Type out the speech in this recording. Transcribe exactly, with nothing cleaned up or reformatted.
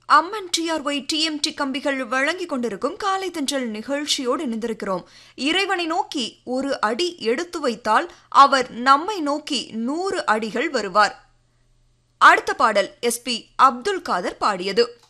அம்மன் TRY TMT கம்பிகள் வழங்கிக் கொண்டிருக்கும் காலை தென்றல் நிகழ்ச்சியோடு இணைந்திருக்கிறோம். இறைவனை நோக்கி ஒரு அடி எடுத்து வைத்தால் அவர் நம்மை நோக்கி நூறு அடிகள் வருவார். அடுத்த பாடல் எஸ் பி அப்துல் காதர் பாடியது.